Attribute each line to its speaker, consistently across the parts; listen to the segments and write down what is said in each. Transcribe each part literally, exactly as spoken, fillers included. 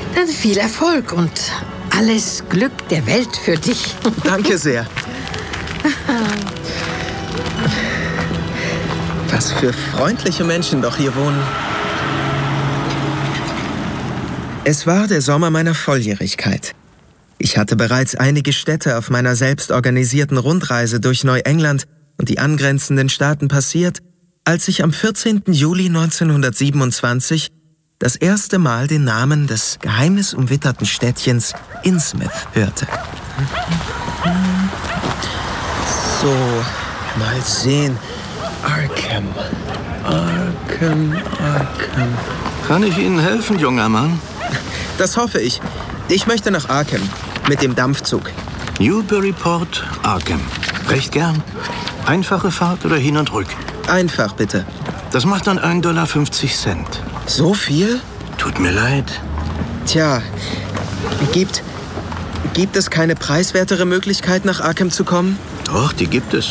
Speaker 1: Dann viel Erfolg und alles Glück der Welt für dich.
Speaker 2: Danke sehr. Was für freundliche Menschen doch hier wohnen. Es war der Sommer meiner Volljährigkeit. Ich hatte bereits einige Städte auf meiner selbst organisierten Rundreise durch Neuengland und die angrenzenden Staaten passiert, als ich am vierzehnten Juli neunzehnhundertsiebenundzwanzig das erste Mal den Namen des geheimnisumwitterten Städtchens Innsmouth hörte. So, mal sehen. Arkham, Arkham, Arkham.
Speaker 3: Kann ich Ihnen helfen, junger Mann?
Speaker 2: Das hoffe ich. Ich möchte nach Arkham mit dem Dampfzug.
Speaker 3: Newburyport, Arkham. Recht gern. Einfache Fahrt oder hin und rück?
Speaker 2: Einfach, bitte.
Speaker 3: Das macht dann ein Dollar fünfzig.
Speaker 2: So viel?
Speaker 3: Tut mir leid.
Speaker 2: Tja, gibt, gibt es keine preiswertere Möglichkeit, nach Arkham zu kommen?
Speaker 3: Doch, die gibt es.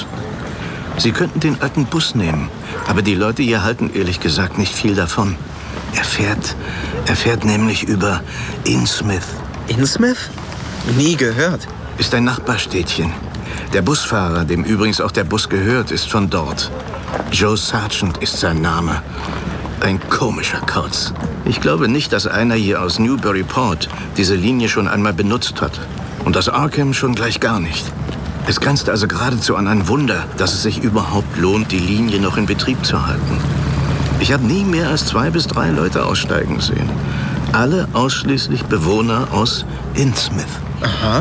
Speaker 3: Sie könnten den alten Bus nehmen, aber die Leute hier halten ehrlich gesagt nicht viel davon. Er fährt, er fährt nämlich über Innsmouth.
Speaker 2: Innsmouth? Nie gehört.
Speaker 3: Ist ein Nachbarstädtchen. Der Busfahrer, dem übrigens auch der Bus gehört, ist von dort. Joe Sargent ist sein Name. Ein komischer Kauz. Ich glaube nicht, dass einer hier aus Newburyport diese Linie schon einmal benutzt hat. Und aus Arkham schon gleich gar nicht. Es grenzt also geradezu an ein Wunder, dass es sich überhaupt lohnt, die Linie noch in Betrieb zu halten. Ich habe nie mehr als zwei bis drei Leute aussteigen sehen. Alle ausschließlich Bewohner aus Innsmouth.
Speaker 2: Aha.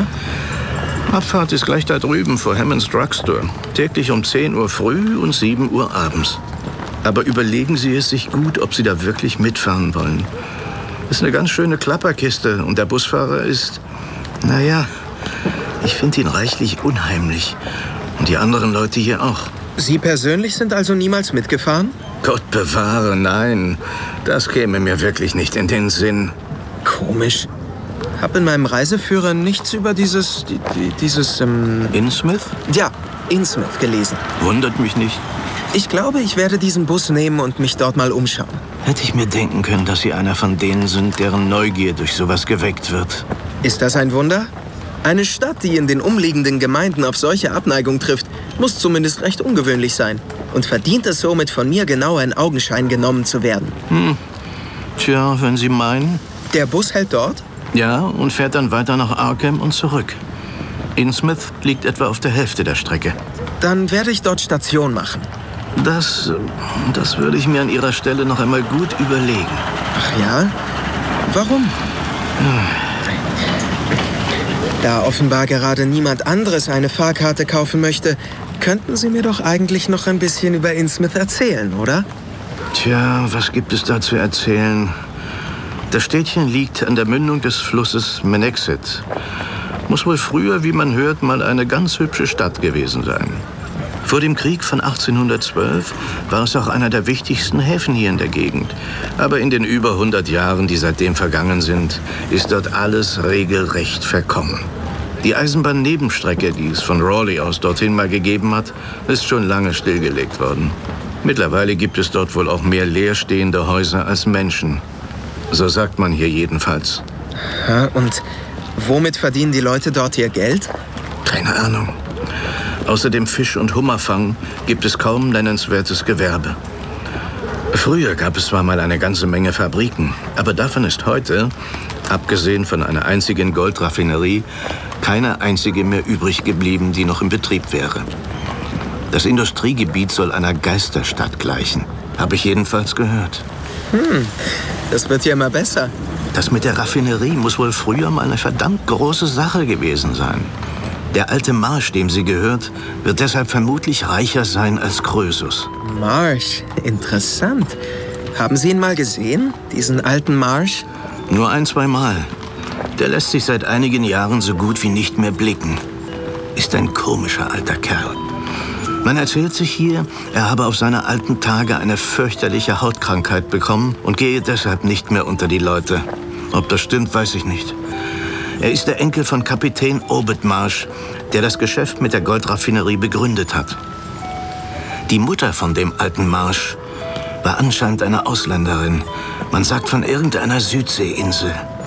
Speaker 3: Abfahrt ist gleich da drüben vor Hammond's Drugstore. Täglich um zehn Uhr früh und sieben Uhr abends. Aber überlegen Sie es sich gut, ob Sie da wirklich mitfahren wollen. Das ist eine ganz schöne Klapperkiste und der Busfahrer ist, naja, ich finde ihn reichlich unheimlich. Und die anderen Leute hier auch.
Speaker 2: Sie persönlich sind also niemals mitgefahren?
Speaker 3: Gott bewahre, nein. Das käme mir wirklich nicht in den Sinn.
Speaker 2: Komisch. Hab in meinem Reiseführer nichts über dieses, die, die, dieses, ähm...
Speaker 3: Innsmouth?
Speaker 2: Ja, Innsmouth gelesen.
Speaker 3: Wundert mich nicht.
Speaker 2: Ich glaube, ich werde diesen Bus nehmen und mich dort mal umschauen.
Speaker 3: Hätte ich mir denken können, dass Sie einer von denen sind, deren Neugier durch sowas geweckt wird.
Speaker 2: Ist das ein Wunder? Eine Stadt, die in den umliegenden Gemeinden auf solche Abneigung trifft, muss zumindest recht ungewöhnlich sein. Und verdient es somit, von mir genau in Augenschein genommen zu werden.
Speaker 3: Hm. Tja, wenn Sie meinen.
Speaker 2: Der Bus hält dort?
Speaker 3: Ja, und fährt dann weiter nach Arkham und zurück. Innsmouth liegt etwa auf der Hälfte der Strecke.
Speaker 2: Dann werde ich dort Station machen.
Speaker 3: Das, das würde ich mir an Ihrer Stelle noch einmal gut überlegen.
Speaker 2: Ach ja? Warum? Da offenbar gerade niemand anderes eine Fahrkarte kaufen möchte, könnten Sie mir doch eigentlich noch ein bisschen über Innsmouth erzählen, oder?
Speaker 3: Tja, was gibt es da zu erzählen? Das Städtchen liegt an der Mündung des Flusses Menexet. Muss wohl früher, wie man hört, mal eine ganz hübsche Stadt gewesen sein. Vor dem Krieg von achtzehnhundertzwölf war es auch einer der wichtigsten Häfen hier in der Gegend. Aber in den über hundert Jahren, die seitdem vergangen sind, ist dort alles regelrecht verkommen. Die Eisenbahnnebenstrecke, die es von Raleigh aus dorthin mal gegeben hat, ist schon lange stillgelegt worden. Mittlerweile gibt es dort wohl auch mehr leerstehende Häuser als Menschen. So sagt man hier jedenfalls.
Speaker 2: Ja, und womit verdienen die Leute dort ihr Geld?
Speaker 3: Keine Ahnung. Außer dem Fisch- und Hummerfang gibt es kaum nennenswertes Gewerbe. Früher gab es zwar mal eine ganze Menge Fabriken, aber davon ist heute, abgesehen von einer einzigen Goldraffinerie, keine einzige mehr übrig geblieben, die noch in Betrieb wäre. Das Industriegebiet soll einer Geisterstadt gleichen, habe ich jedenfalls gehört.
Speaker 2: Hm, das wird ja immer besser.
Speaker 3: Das mit der Raffinerie muss wohl früher mal eine verdammt große Sache gewesen sein. Der alte Marsch, dem sie gehört, wird deshalb vermutlich reicher sein als Krösus.
Speaker 2: Marsch, interessant. Haben Sie ihn mal gesehen, diesen alten Marsch?
Speaker 3: Nur ein, zwei Mal. Der lässt sich seit einigen Jahren so gut wie nicht mehr blicken. Ist ein komischer alter Kerl. Man erzählt sich hier, er habe auf seine alten Tage eine fürchterliche Hautkrankheit bekommen und gehe deshalb nicht mehr unter die Leute. Ob das stimmt, weiß ich nicht. Er ist der Enkel von Kapitän Obed Marsh, der das Geschäft mit der Goldraffinerie begründet hat. Die Mutter von dem alten Marsh war anscheinend eine Ausländerin. Man sagt von irgendeiner Südseeinsel.